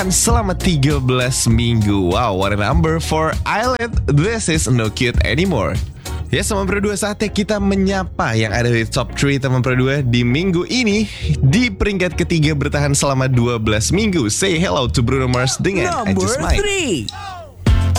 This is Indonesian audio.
selama 13 minggu. Wow, what a number for Island. This is no cute anymore. Ya, teman Pro 2, saatnya kita menyapa yang ada di top 3 teman Pro 2 di minggu ini. Di peringkat ketiga bertahan selama 12 minggu. Say hello to Bruno Mars dengan I Number Just Might. 3.